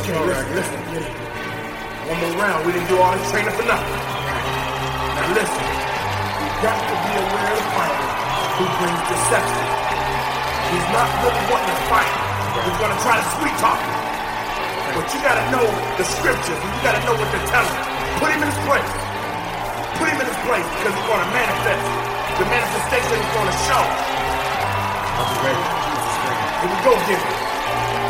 Okay, listen. One more round. We didn't do all this training for nothing. Now listen. You got to be aware of the fighter who brings deception. He's not really wanting to fight. He's going to try to sweet talk you. But you got to know the scriptures, and you got to know what they're telling you. Put him in his place. Put him in his place because he's going to manifest. The manifestation is going to show. I'll be ready. Here we go, get it.